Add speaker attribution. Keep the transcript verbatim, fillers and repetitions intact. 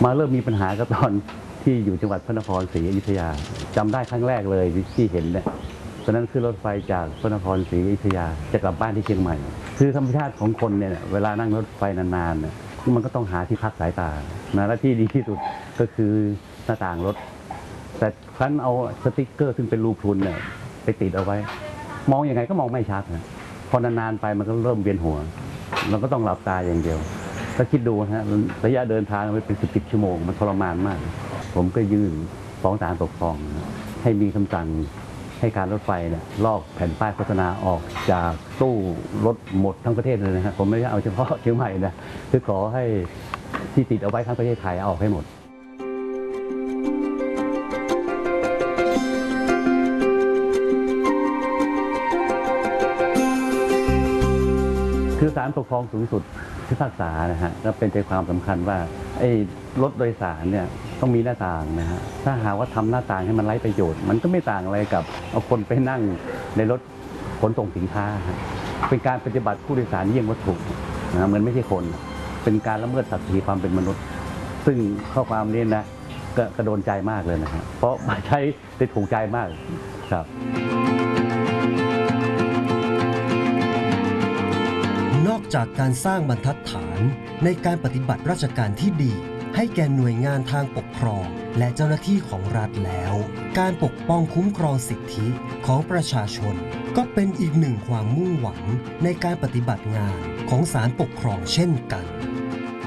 Speaker 1: มาเริ่มมีปัญหาก็ตอนที่อยู่จังหวัดพระนครศรีอยุธยาจำได้ครั้งแรกเลยที่เห็นเนี่ยตอนนั้นคือรถไฟจากพระนครศรีอยุธยาจะกลับบ้านที่เชียงใหม่คือธรรมชาติของคนเนี่ยเวลานั่งรถไฟนานๆเนี่ยมันก็ต้องหาที่พักสายตานะและที่ดีที่สุดก็คือหน้าต่างรถแต่ครั้นเอาสติ๊กเกอร์ซึ่งเป็นรูพรุนเนี่ยไปติดเอาไว้มองยังไงก็มองไม่ชัดนะพอนานๆไปมันก็เริ่มเวียนหัวเราก็ต้องหลับตาอย่างเดียวก็คิดดูฮะระยะเดินทางไปเป็นสิบชั่วโมงมันทรมานมากผมก็ยื่นฟ้องศาลปกครองให้มีคำสั่งให้การรถไฟเนี่ยลอกแผ่นป้ายโฆษณาออกจากตู้รถหมดทั้งประเทศเลยนะครับผมไม่ได้เอาเฉพาะเชียงใหม่นะคือขอให้ที่ติดเอาไว้ทั้งประเทศไทยเอาออกให้หมดคือศาลปกครองสูงสุดพิพากษานะฮะก็เป็นใจความสำคัญว่าไอ้รถโดยสารเนี่ยต้องมีหน้าต่างนะฮะถ้าหากว่าทำหน้าต่างให้มันไร้ประโยชน์มันก็ไม่ต่างอะไรกับเอาคนไปนั่งในรถขนส่งสินค้าเป็นการปฏิบัติผู้โดยสารเยี่ยงวัตถุนะมันไม่ใช่คนเป็นการละเมิดศักดิ์ศรีความเป็นมนุษย์ซึ่งข้อความนี้นะก็กระโดนใจมากเลยนะฮะเพราะมาใช้ได้ถูกใจมากครับ
Speaker 2: นอกจากการสร้างบรรทัดฐานในการปฏิบัติราชการที่ดีให้แก่หน่วยงานทางปกครองและเจ้าหน้าที่ของรัฐแล้วการปกป้องคุ้มครองสิทธิของประชาชนก็เป็นอีกหนึ่งความมุ่งหวังในการปฏิบัติงานของศาลปกครองเช่นกัน